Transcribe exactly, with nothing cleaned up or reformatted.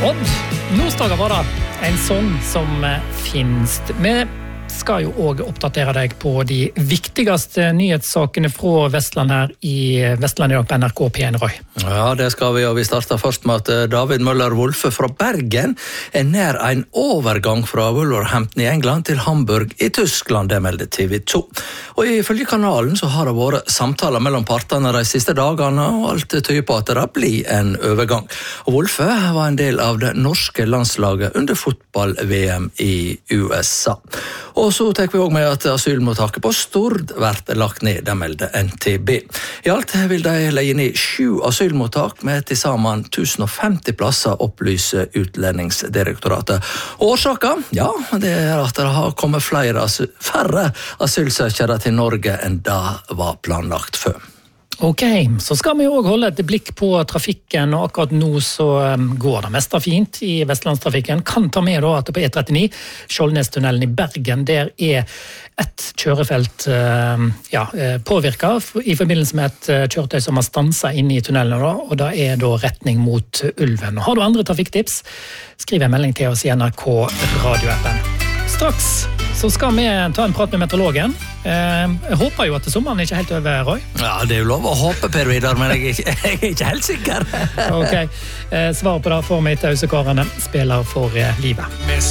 Odd, Nordstoga var det en sång som finnes. Vi skal jo også oppdatere deg på de viktigste nyhetssakene fra Vestland her i Vestland i dag på N R K P en, Roy. Ja, det skal vi, og vi starter først med at David Møller Wolfe fra Bergen er nær en overgang fra Wolverhampton i England til Hamburg i Tyskland, det melder T V to. Og ifølge kanalen så har det vært samtaler mellom partene de siste dagene, og alt tyder på at det blir en overgang. Og Wolfe var en del av det norske landslaget under fotball-V M i U S A. Og så tar vi også med at asylmottaket på Stord vært lagt ned, det melder N T B. I alt vil de legge ned sju asylmottak med til sammen tusen og femti plasser, opplyser Utlendingsdirektoratet. Årsaken? Ja, det er at det har kommet flere, færre asylsøkere til Norge enn det var planlagt før. Ok, så skal vi også holde et blikk på trafikken, og akkurat nå så går det mest fint i Vestlandstrafikken. Kan ta med da at på E trettini, Skjoldnestunnelen i Bergen, der er et kjørefelt ja, påvirket i forbindelse med et kjøretøy som har stanset inne i tunnelen, da, og da er da retning mot Ulven. Har du andre trafikktips, skriv en melding til oss i N R K radioappen. Straks så skal vi ta en prat med meteorologen. Jeg håper jo at sommeren ikke er helt over, Roy. Ja, det er jo lov å håpe, Per Vidar, men jeg er ikke, jeg er ikke helt sikker. Ok, svaret på det får vi til Ausekarene, spiller for livet.